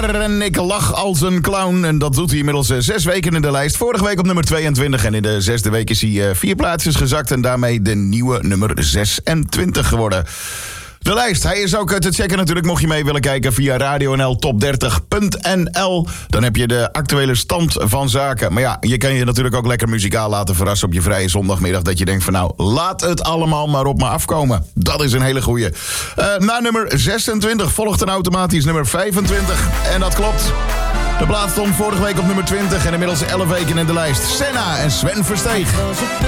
jaar en ik lach als een clown. En dat doet hij inmiddels 6 weken in de lijst. Vorige week op nummer 22 en in de 6e week is hij 4 plaatsjes gezakt. En daarmee de nieuwe nummer 26 geworden. De lijst, hij is ook te checken natuurlijk, mocht je mee willen kijken via radio.nl Dan heb je de actuele stand van zaken. Maar ja, je kan je natuurlijk ook lekker muzikaal laten verrassen op je vrije zondagmiddag. Dat je denkt van nou, laat het allemaal maar op me afkomen. Dat is een hele goeie. Na nummer 26 volgt een automatisch nummer 25. En dat klopt. De plaats stond vorige week op nummer 20 en inmiddels 11 weken in de lijst. Senna en Sven Versteeg.